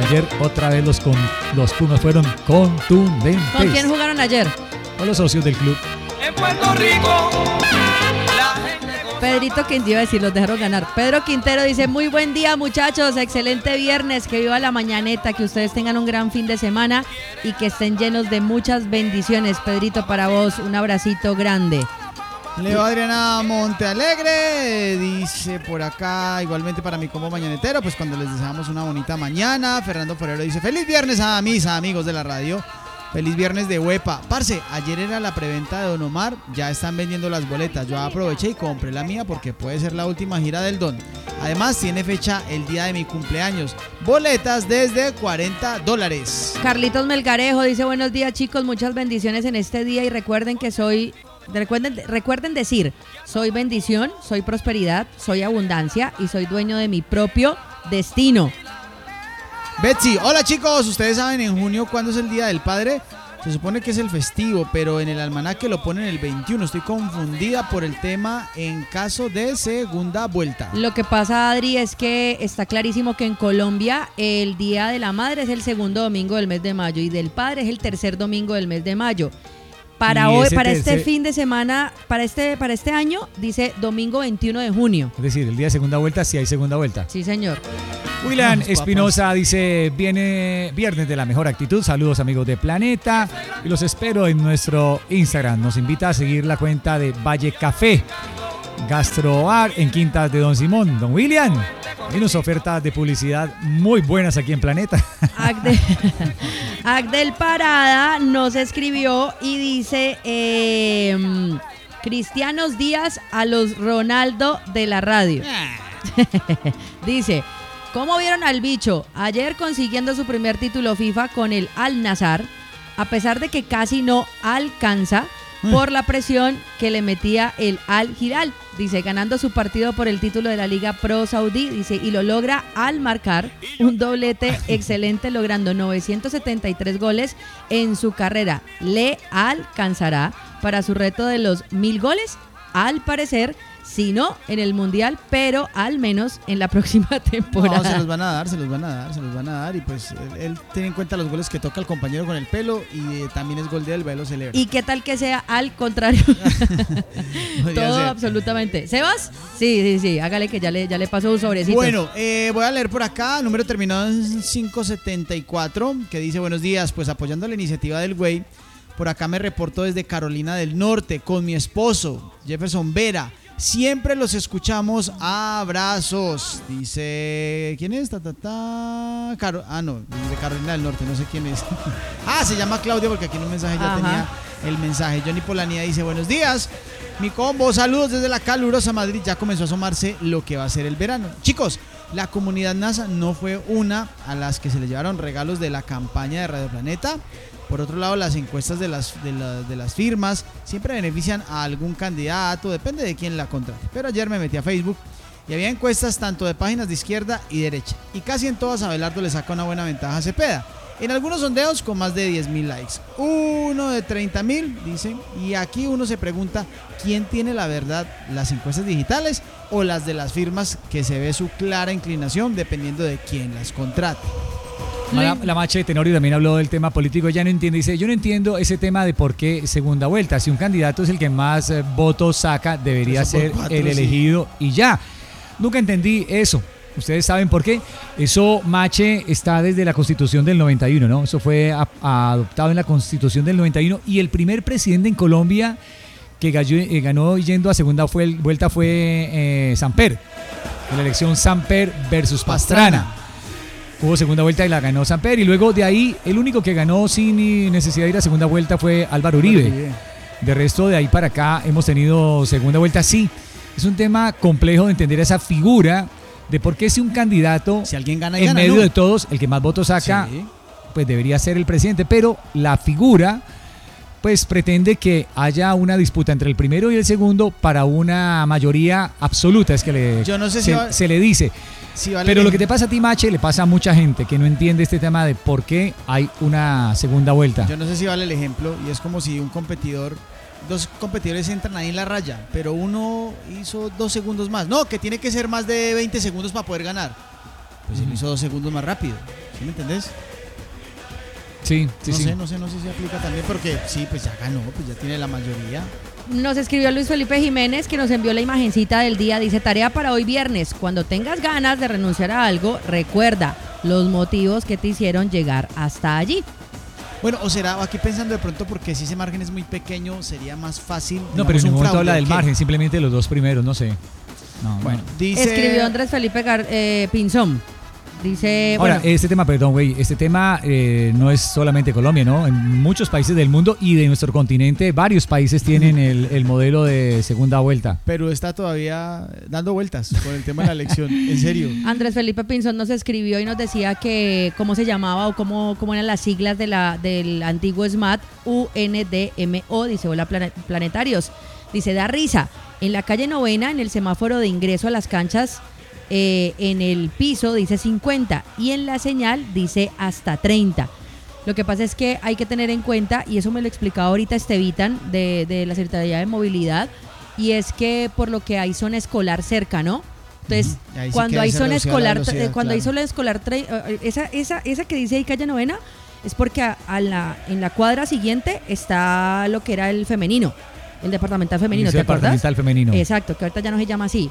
Ayer otra vez los Pumas fueron contundentes. ¿Con quién jugaron ayer? Con los socios del club. En Puerto Rico, Pedrito Quintero, iba a decir, los dejaron ganar. Pedro Quintero dice, muy buen día muchachos, excelente viernes, que viva la mañaneta, que ustedes tengan un gran fin de semana y que estén llenos de muchas bendiciones. Pedrito, para vos, un abracito grande. Leo Adriana Montealegre dice por acá, igualmente para mi combo mañanetero, pues cuando les deseamos una bonita mañana. Fernando Forero dice, feliz viernes a mis amigos de la radio. Feliz viernes de Huepa. Parce, ayer era la preventa de Don Omar, ya están vendiendo las boletas. Yo aproveché y compré la mía porque puede ser la última gira del Don. Además, tiene fecha el día de mi cumpleaños. Boletas desde $40. Carlitos Melgarejo dice, buenos días chicos, muchas bendiciones en este día y recuerden decir, soy bendición, soy prosperidad, soy abundancia y soy dueño de mi propio destino. Betsy, hola chicos, ustedes saben en junio cuándo es el Día del Padre. Se supone que es el festivo, pero en el almanaque lo ponen el 21. Estoy confundida por el tema en caso de segunda vuelta. Lo que pasa, Adri, es que está clarísimo que en Colombia el Día de la Madre es el segundo domingo del mes de mayo y del Padre es el tercer domingo del mes de mayo. Para hoy, para este fin de semana, para este año, dice domingo 21 de junio. Es decir, el día de segunda vuelta, sí hay segunda vuelta. Sí, señor. William Espinosa dice, viene viernes de la mejor actitud. Saludos amigos de Planeta. Y los espero en nuestro Instagram. Nos invita a seguir la cuenta de Valle Café Gastrobar en Quintas de Don Simón. Don William, hay unas ofertas de publicidad muy buenas aquí en Planeta. Agdel Parada nos escribió y dice, Cristianos Díaz a los Ronaldo de la radio. Dice, ¿cómo vieron al bicho? Ayer consiguiendo su primer título FIFA con el Al-Nassr, a pesar de que casi no alcanza por la presión que le metía el Al-Hilal. Dice, ganando su partido por el título de la Liga Pro Saudí, dice, y lo logra al marcar un doblete excelente, logrando 973 goles en su carrera. ¿Le alcanzará para su reto de los 1000 goles? Al parecer, si no en el Mundial, pero al menos en la próxima temporada. No, se los van a dar. Y pues él tiene en cuenta los goles que toca el compañero con el pelo y también es gol de él, lo celebra. ¿Y qué tal que sea al contrario? Todo ser. Absolutamente. ¿Sebas? Sí, hágale que ya le pasó un sobrecito. Bueno, voy a leer por acá, número terminado en 574, que dice, buenos días, pues apoyando la iniciativa del güey, por acá me reporto desde Carolina del Norte con mi esposo, Jefferson Vera. Siempre los escuchamos, abrazos. Dice, ¿quién es? No, de Carolina del Norte, no sé quién es. Se llama Claudia porque aquí en un mensaje ya tenía el mensaje. Johnny Polanía dice, buenos días, mi combo, saludos desde la calurosa Madrid. Ya comenzó a asomarse lo que va a ser el verano. Chicos, la comunidad NASA no fue una a las que se le llevaron regalos de la campaña de Radio Planeta. Por otro lado, las encuestas de las firmas siempre benefician a algún candidato, depende de quién la contrate. Pero ayer me metí a Facebook y había encuestas tanto de páginas de izquierda y derecha. Y casi en todas Abelardo le saca una buena ventaja a Cepeda. En algunos sondeos con más de 10,000 likes. Uno de 30,000, dicen. Y aquí uno se pregunta, ¿quién tiene la verdad? ¿Las encuestas digitales o las de las firmas, que se ve su clara inclinación dependiendo de quién las contrate? La Mache de Tenorio también habló del tema político. Ella no entiende, dice, yo no entiendo ese tema de por qué segunda vuelta. Si un candidato es el que más votos saca, debería ser 4, el elegido y ya. Nunca entendí eso. ¿Ustedes saben por qué? Eso, Mache, está desde la Constitución del 91, ¿no? Eso fue adoptado en la Constitución del 91 y el primer presidente en Colombia que ganó yendo a segunda vuelta fue Samper. En la elección Samper versus Pastrana. Hubo segunda vuelta y la ganó Samper. Y luego de ahí, el único que ganó sin necesidad de ir a segunda vuelta fue Álvaro Uribe. De resto, de ahí para acá hemos tenido segunda vuelta. Sí, es un tema complejo de entender esa figura de por qué si un candidato, si alguien gana, en medio de todos, el que más votos saca, pues debería ser el presidente. Pero la figura, pues pretende que haya una disputa entre el primero y el segundo para una mayoría absoluta, es que yo no sé se le dice. Sí, vale. Pero lo que te pasa a ti, Mache, le pasa a mucha gente que no entiende este tema de por qué hay una segunda vuelta. Yo no sé si vale el ejemplo, y es como si dos competidores entran ahí en la raya, pero uno hizo 2 segundos más. No, que tiene que ser más de 20 segundos para poder ganar. Pues él hizo 2 segundos más rápido. ¿Sí me entendés? Sí. No sé si se aplica también porque sí, pues ya ganó, pues ya tiene la mayoría. Nos escribió Luis Felipe Jiménez, que nos envió la imagencita del día. Dice, tarea para hoy viernes. Cuando tengas ganas de renunciar a algo, recuerda los motivos que te hicieron llegar hasta allí. Bueno, o será aquí pensando de pronto porque si ese margen es muy pequeño sería más fácil. No, pero en ningún momento habla del margen, simplemente los dos primeros, no sé. No, bueno, dice... Escribió Andrés Felipe Pinzón. Dice, ahora, este tema no es solamente Colombia, ¿no? En muchos países del mundo y de nuestro continente, varios países tienen el modelo de segunda vuelta. Pero está todavía dando vueltas con el tema de la elección, en serio. Andrés Felipe Pinzón nos escribió y nos decía que cómo se llamaba o cómo eran las siglas del antiguo SMAT, UNDMO, dice, hola planetarios. Dice, da risa, en la calle Novena, en el semáforo de ingreso a las canchas, en el piso dice 50 y en la señal dice hasta 30. Lo que pasa es que hay que tener en cuenta, y eso me lo explicaba ahorita Estevitan de la Secretaría de Movilidad, y es que por lo que hay zona escolar cerca, ¿no? Entonces, sí cuando hay zona escolar, hay zona escolar, esa que dice ahí calle Novena, es porque en la cuadra siguiente está lo que era el femenino, el departamental femenino, ¿te acuerdas? Departamental femenino. Exacto, que ahorita ya no se llama así.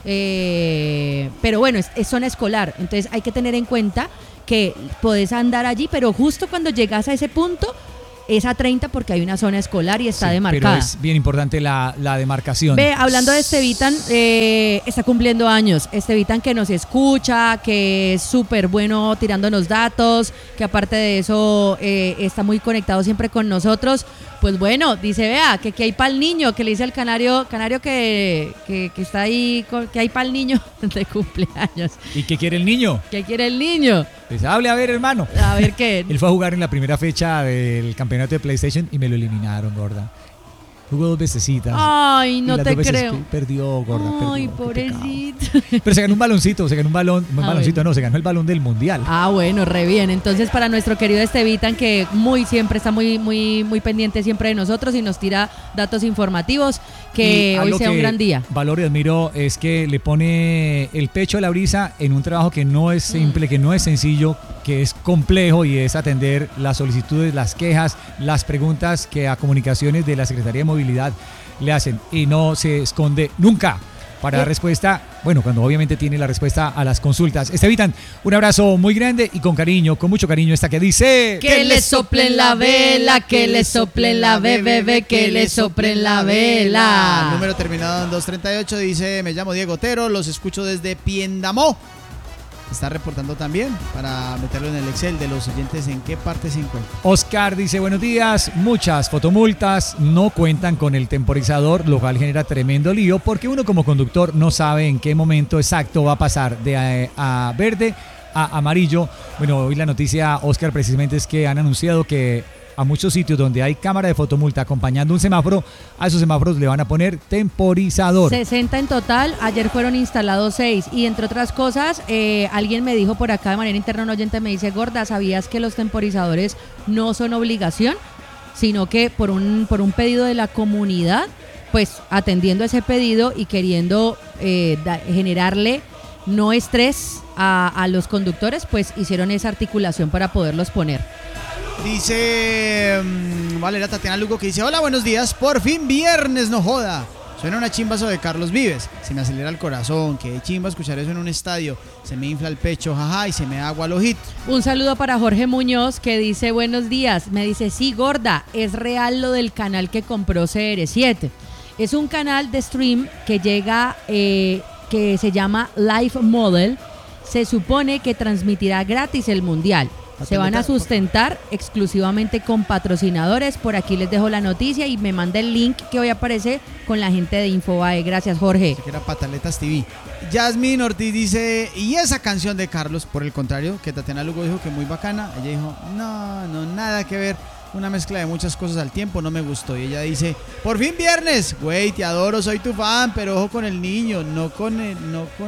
Pero bueno, es zona escolar, entonces hay que tener en cuenta que podés andar allí, pero justo cuando llegas a ese punto es a 30 porque hay una zona escolar y está demarcada. Pero es bien importante la demarcación. Ve, hablando de Estevitan, está cumpliendo años. Estevitan que nos escucha, que es súper bueno tirándonos datos, que aparte de eso está muy conectado siempre con nosotros. Pues bueno, dice, vea, que hay para el niño, que le dice al canario que está ahí, que hay para el niño de cumpleaños. ¿Y qué quiere el niño? ¿Qué quiere el niño? Pues hable a ver, hermano. A ver qué. Él fue a jugar en la primera fecha del campeonato de PlayStation y me lo eliminaron, gorda. Jugó 2 vecesitas. Ay, no te creo. Perdió, gorda. Ay, perdió, pobrecito. Pero se ganó un baloncito, se ganó el balón del mundial. Ah, bueno, re bien. Entonces, para nuestro querido Estevitan, que siempre está muy pendiente siempre de nosotros y nos tira datos informativos, que hoy sea un gran día. Valoro y admiro es que le pone el pecho a la brisa en un trabajo que no es simple, que no es sencillo, que es complejo, y es atender las solicitudes, las quejas, las preguntas que a comunicaciones de la Secretaría de Movilidad le hacen, y no se esconde nunca para dar respuesta, bueno, cuando obviamente tiene la respuesta a las consultas. Estevitan, un abrazo muy grande y con mucho cariño esta que dice... Que le soplen la vela, que le soplen la bebé, que le soplen la vela. Número terminado en 238 dice, me llamo Diego Otero, los escucho desde Piendamó. Está reportando también para meterlo en el Excel de los oyentes en qué parte se encuentra. Oscar dice, buenos días, muchas fotomultas no cuentan con el temporizador, lo cual genera tremendo lío porque uno como conductor no sabe en qué momento exacto va a pasar de a verde a amarillo. Bueno, hoy la noticia, Oscar, precisamente es que han anunciado que a muchos sitios donde hay cámara de fotomulta acompañando un semáforo, a esos semáforos le van a poner temporizador. 60 en total, ayer fueron instalados 6 y entre otras cosas, alguien me dijo por acá de manera interna, un oyente me dice, gorda, ¿sabías que los temporizadores no son obligación? Sino que por un pedido de la comunidad, pues atendiendo ese pedido y queriendo generarle no estrés a los conductores, pues hicieron esa articulación para poderlos poner. Dice Valera Tatiana Lugo que dice, hola, buenos días, por fin viernes, no joda. Suena una chimba eso de Carlos Vives, se me acelera el corazón, qué chimba escuchar eso en un estadio, se me infla el pecho, jaja, y se me da agua al ojito. Un saludo para Jorge Muñoz que dice, buenos días, me dice, sí, gorda, es real lo del canal que compró CR7. Es un canal de stream que llega, que se llama Live Model, se supone que transmitirá gratis el Mundial. Se van a sustentar exclusivamente con patrocinadores. Por aquí les dejo la noticia y me manda el link que hoy aparece con la gente de Infobae. Gracias, Jorge. Que era Pataletas TV. Yasmín Ortiz dice, y esa canción de Carlos, por el contrario, que Tatiana Lugo dijo que muy bacana. Ella dijo, no, nada que ver. Una mezcla de muchas cosas al tiempo, no me gustó. Y ella dice, por fin viernes, güey, te adoro, soy tu fan, pero ojo con el niño, con el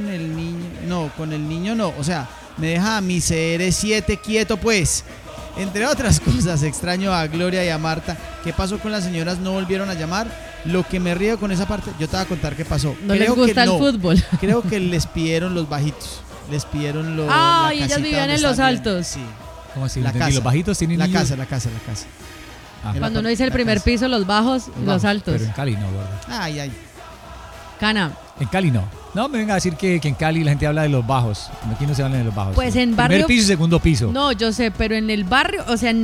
niño no, o sea, me deja a mi CR7 quieto pues. Entre otras cosas, extraño a Gloria y a Marta. ¿Qué pasó con las señoras? ¿No volvieron a llamar? Lo que me río con esa parte, yo te voy a contar qué pasó. No les gusta el fútbol. Creo que les pidieron los bajitos. les pidieron y la ellas casita vivían donde en los estaban altos. viviendo. Sí. ¿Cómo así? La casa. ¿Los bajitos tienen La niños? casa. Ah. Cuando uno dice el primer piso, los bajos y los altos. Pero en Cali no, gorda. Ay. Cana. En Cali no. No me venga a decir que en Cali la gente habla de los bajos. Aquí no se habla de los bajos. Pues en Primer barrio. piso y segundo piso. No, yo sé, pero en el barrio,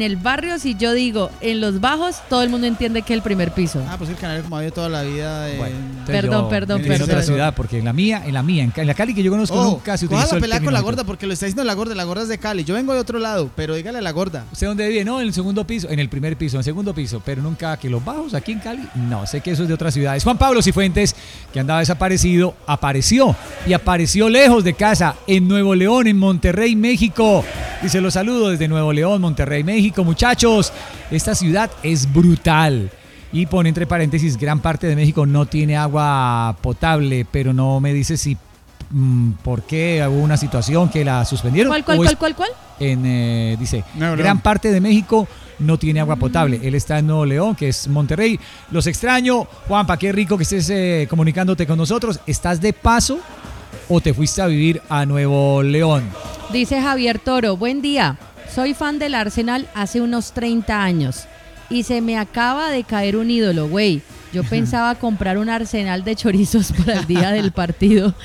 si yo digo en los bajos, todo el mundo entiende que es el primer piso. Pues el canario como ha vivido toda la vida. Bueno, entonces Perdón. En otra ciudad, porque en la mía, en la Cali que yo conozco nunca se utilizó la el pelea con término la alto. gorda, porque lo está diciendo la gorda es de Cali. Yo vengo de otro lado, pero dígale a la gorda. ¿Usted dónde vive? No, en el segundo piso, en el primer piso, en el segundo piso, pero nunca que los bajos aquí en Cali. No, sé que eso es de otras ciudades. Juan Pablo Cifuentes, que andaba desaparecido, apareció lejos de casa, en Nuevo León, en Monterrey, México. Dice, los saludo desde Nuevo León, Monterrey, México. Muchachos, esta ciudad es brutal. Y pone entre paréntesis, gran parte de México no tiene agua potable, pero no me dice si por qué hubo una situación que la suspendieron. ¿Cuál? Dice, Nuevo gran León. parte de México no tiene agua potable. Él está en Nuevo León, que es Monterrey. Los extraño. Juanpa, qué rico que estés comunicándote con nosotros. ¿Estás de paso o te fuiste a vivir a Nuevo León? Dice Javier Toro, buen día. Soy fan del Arsenal hace unos 30 años y se me acaba de caer un ídolo, güey. Yo pensaba comprar un arsenal de chorizos para el día del partido.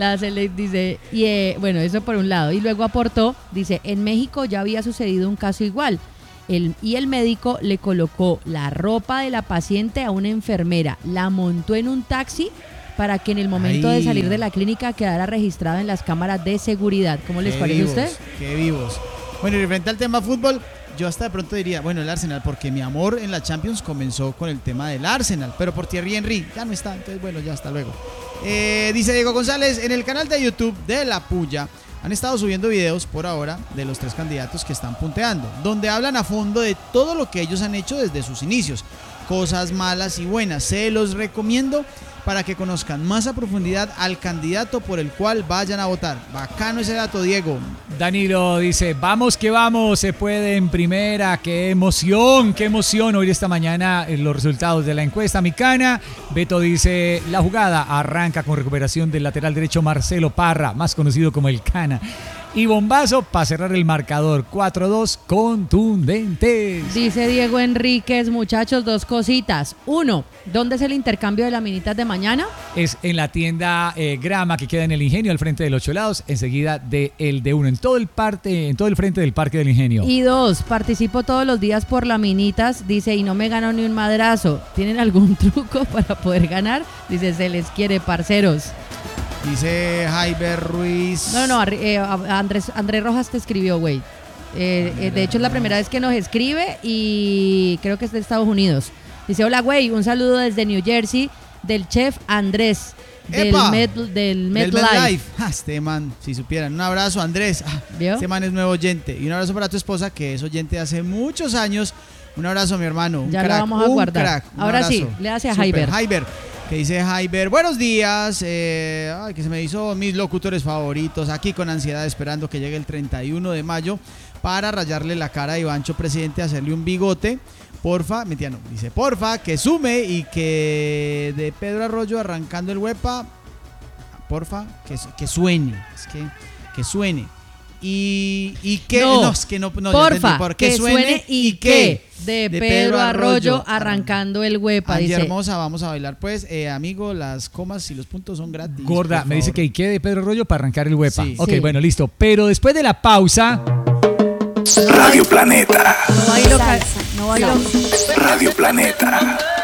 Dice, bueno, eso por un lado. Y luego aportó, dice, en México ya había sucedido un caso igual. Y el médico le colocó la ropa de la paciente a una enfermera, la montó en un taxi para que en el momento de salir de la clínica quedara registrado en las cámaras de seguridad. ¿Cómo les parece a usted? Qué vivos. Bueno, y referente al tema fútbol, yo hasta de pronto diría, bueno, el Arsenal, porque mi amor en la Champions comenzó con el tema del Arsenal, pero por Thierry Henry ya no está, entonces bueno, ya hasta luego. Dice Diego González, en el canal de YouTube de La Puya han estado subiendo videos por ahora de los 3 candidatos que están punteando, donde hablan a fondo de todo lo que ellos han hecho desde sus inicios, cosas malas y buenas. Se los recomiendo para que conozcan más a profundidad al candidato por el cual vayan a votar. Bacano ese dato, Diego. Danilo dice, vamos que vamos, se puede en primera, qué emoción oír esta mañana los resultados de la encuesta micana. Beto dice, la jugada arranca con recuperación del lateral derecho Marcelo Parra, más conocido como el Cana. Y bombazo para cerrar el marcador, 4-2 contundentes. Dice Diego Enríquez, muchachos, 2 cositas. 1, ¿dónde es el intercambio de laminitas de mañana? Es en la tienda Grama, que queda en el Ingenio, al frente del 8 lados, enseguida del D1, en todo el frente del Parque del Ingenio. Y 2, participo todos los días por laminitas, dice, y no me gano ni un madrazo. ¿Tienen algún truco para poder ganar? Dice, se les quiere, parceros. Dice Jaiber Ruiz. No, Andrés Rojas te escribió, güey. De hecho es la primera vez que nos escribe y creo que es de Estados Unidos. Dice, hola, güey, un saludo desde New Jersey del chef Andrés del MedLife. Este man, si supieran. Un abrazo, Andrés. ¿Vio? Este man es nuevo oyente. Y un abrazo para tu esposa, que es oyente hace muchos años. Un abrazo, mi hermano. Ya lo vamos a guardar. Ahora sí, le hace a Jaiber. Que dice Jaiber, buenos días, que se me hizo mis locutores favoritos, aquí con ansiedad esperando que llegue el 31 de mayo para rayarle la cara a Ivancho Presidente, hacerle un bigote, porfa, dice porfa, que sume y que de Pedro Arroyo arrancando el huepa, porfa, que suene, que suene. Y que porfa, que suene y que de Pedro Arroyo arrancando el huepa. Angie dice, hermosa, vamos a bailar pues, amigo, las comas y los puntos son gratis. Gorda, me dice que ¿y qué de Pedro Arroyo para arrancar el huepa? Sí. Ok, Sí. bueno, listo. Pero después de la pausa, Radio Planeta. no bailo. Radio Planeta.